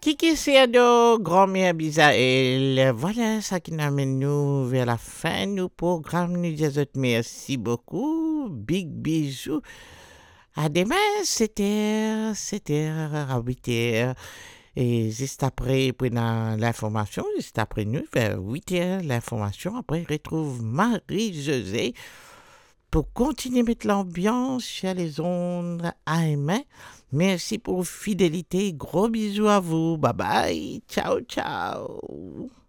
Kiki Seado, grand-mère Bisaël. Voilà ça qui nous amène nous vers la fin du programme. Nous disons merci beaucoup. Big bisous. À demain, 7h, à 8h. Et juste après, prenons l'information. Juste après nous, vers 8h, l'information. Après, retrouve Marie-Josée pour continuer à mettre l'ambiance chez les ondes AM. Merci pour fidélité. Gros bisous à vous. Bye bye. Ciao, ciao.